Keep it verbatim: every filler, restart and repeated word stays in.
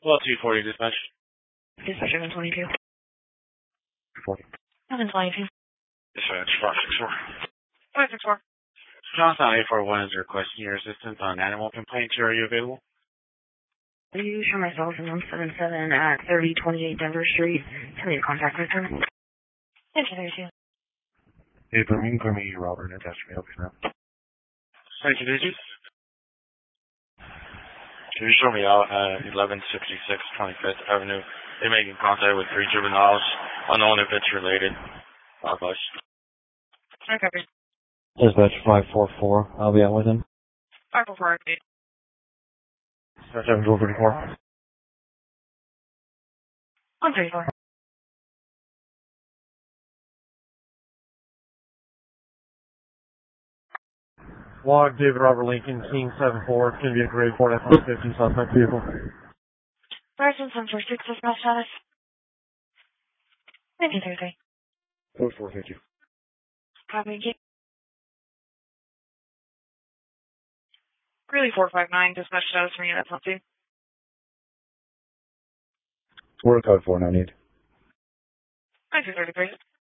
Well, two forty dispatch. Dispatch seven twenty-two. forty. seven twenty-two. Dispatch five six four. five six four. Johnson eight four one is requesting your assistance on animal complaints. Are you available? Will you show myself in one seven seven at thirty twenty-eight Denver Street? Tell me to contact with them. Thank you, there's you. Hey, Bermuda, for me, Robert, and Test me help you now. Thank you, Digits. Can you show me out at eleven sixty-six twenty-fifth Avenue? They're making contact with three juveniles, unknown if it's related. Uh, bus. Okay. Dispatch five four four, I'll be out with him. five four four, okay. Dispatch seven two three four. one three four. Log David Robert Lincoln, King seven four, it's going to be a grade four F one fifty suspect vehicle. Person seven four six, dispatch status. Thank you, Thursday. four four, thank you. Copy, keep. Really four five nine, dispatch status for you, that's something. We're at code four ninety-eight. nine two thirty-three.